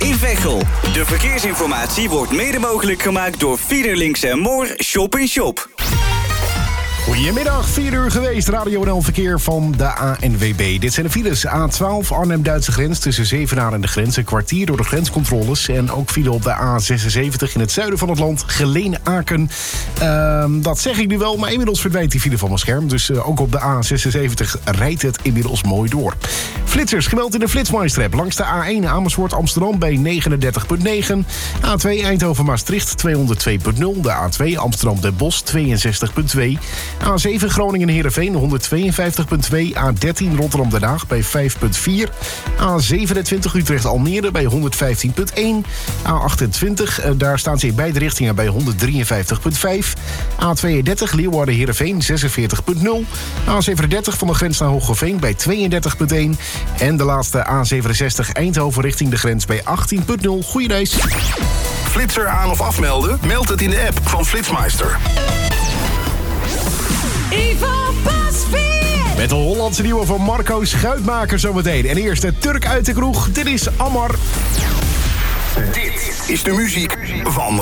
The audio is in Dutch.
in Veghel. De verkeersinformatie wordt mede mogelijk gemaakt door Fiederlinks en Moor Shop in Shop. Goedemiddag, 4 uur geweest. Radio NL Verkeer van de ANWB. Dit zijn de files. A12 Arnhem-Duitse grens tussen Zevenaar en de grens. Een kwartier door de grenscontroles. En ook file op de A76 in het zuiden van het land. Geleen-Aken. Dat zeg ik nu wel, maar inmiddels verdwijnt die file van mijn scherm. Dus ook op de A76 rijdt het inmiddels mooi door. Flitsers, gemeld in de Flitsmeister-app. Langs de A1 Amersfoort-Amsterdam bij 39,9. A2 Eindhoven-Maastricht 202,0. De A2 Amsterdam-Den Bosch 62,2. A7 Groningen-Heerenveen 152,2. A13 Rotterdam-Den Haag bij 5,4. A27 Utrecht-Almere bij 115,1. A28, daar staan ze in beide richtingen bij 153,5. A32 Leeuwarden-Heerenveen 46,0. A37 van de grens naar Hoogeveen bij 32,1. En de laatste A67 Eindhoven richting de grens bij 18,0. Goeie reis. Flitser aan of afmelden? Meld het in de app van Flitsmeister. Ivo Pasveer! Met de Hollandse nieuwe van Marco Schuitmaker zometeen. En eerst de Turk uit de kroeg. Dit is Ammar. Dit is de muziek van